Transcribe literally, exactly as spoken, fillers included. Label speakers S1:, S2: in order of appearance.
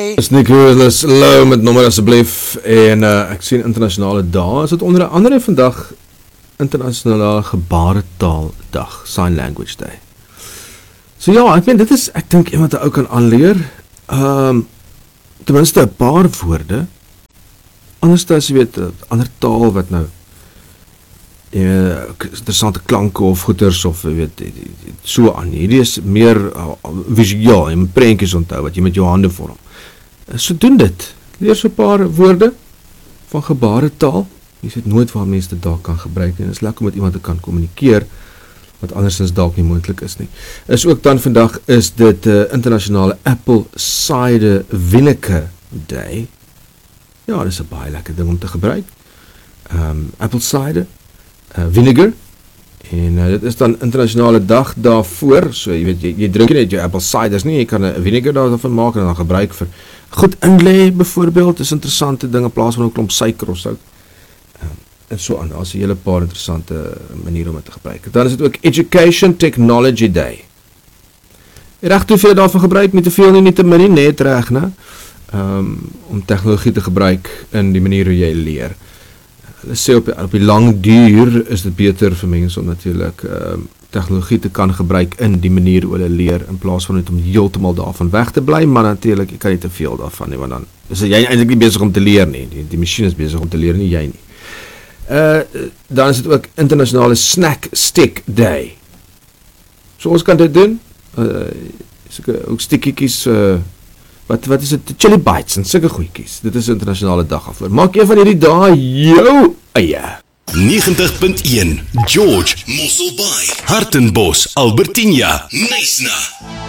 S1: Is Nicholas Low met nommer asseblief en uh, ek sien internasionale dae, is dit onder andere vandag internasionale gebaretaaldag, Sign Language Day. So ja, ek meen, dit is, ek dink iemand wat ou kan aanleer, um, ten minste 'n paar woorde, anders as jy weet, ander taal wat nou Uh, interessante klanke of goeters of weet, so aan. Hierdie is meer uh, visueel, jy moet prentjies onthou wat jy met jou hande vorm. Uh, so doen dit. Leer so 'n paar woorde van gebaretaal. Jy weet nooit waar mense dit dalk kan gebruik en dit is lekker om met iemand te kan kommunikeer wat andersins dalk nie moontlik is nie. Is ook dan vandag is dit uh, internasionale Apple Cider Vinegar Day. Ja, dit is 'n baie lekker ding om te gebruik. Um, Apple Cider Uh, vinegar, en uh, dit is dan internasionale dag daarvoor, so jy weet, jy, jy drink net jou apple ciders nie, jy kan 'n vinegar daarvan maak en dan gebruik vir goed inlê, byvoorbeeld, is interessante ding in plaas van 'n klomp suiker of sout, uh, en so aan, daar is 'n hele paar interessante maniere om dit te gebruik. Dan is dit ook Education Technology Day. Reg te veel daarvan gebruik, nie te veel nie, nie te min nie, net reg, né? Um, om tegnologie te gebruik in die manier hoe jy leer. Hulle sê op die, op die lang duur is dit beter vir mense om natuurlik um, tegnologie te kan gebruik in die manier hoe hulle leer, in plaas van net om heeltemal daarvan weg te bly, maar natuurlik, jy kan nie te veel daarvan nie, want dan is jy eintlik nie besig om te leer nie, die, die masjien is besig om te leer, nie jy nie. Uh, dan is dit ook internasionale Snack Stick Day. So ons kan dit doen, uh, soke, ook stikkiekies, uh, Wat, wat is dit? Chili bites en sulke goedjies. Dit is 'n internasionale dag af. Maak een van hierdie dae jou eie.
S2: negentig punt een George Mosselbaai, Hartenbos, Albertinia, Knysna.